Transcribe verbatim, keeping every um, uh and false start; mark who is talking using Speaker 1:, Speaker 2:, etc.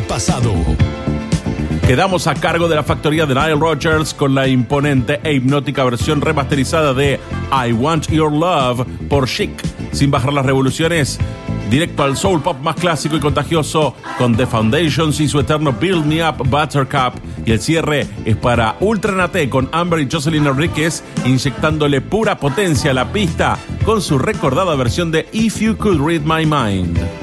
Speaker 1: pasado.
Speaker 2: Quedamos a cargo de la factoría de Nile Rodgers con la imponente e hipnótica versión remasterizada de I Want Your Love por Chic. Sin bajar las revoluciones, directo al soul pop más clásico y contagioso con The Foundations y su eterno Build Me Up Buttercup. Y el cierre es para Ultra Naté con Amber y Jocelyn Enríquez, inyectándole pura potencia a la pista con su recordada versión de If You Could Read My Mind.